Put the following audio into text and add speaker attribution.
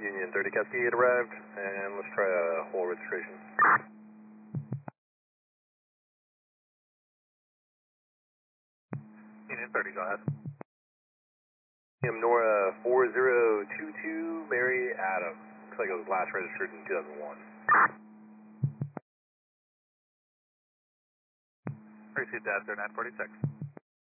Speaker 1: Union 30 Cascade arrived, and let's try a whole registration.
Speaker 2: Union 30, go ahead.
Speaker 1: Nora 4022, Mary Adams. Looks like it was last registered in 2001.
Speaker 2: Received after 946.